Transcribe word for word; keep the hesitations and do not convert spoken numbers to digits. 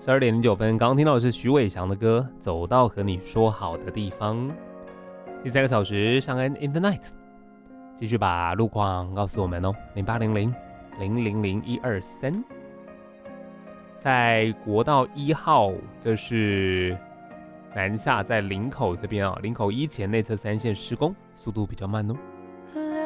十二点零九分，刚刚听到的是徐伟翔的歌《走到和你说好的地方》。第三个小时，上恩 In the Night， 继续把路况告诉我们哦，零八零零零零零一二三，在国道一号，这是南下在林口这边啊，林口一前内侧三线施工，速度比较慢哦。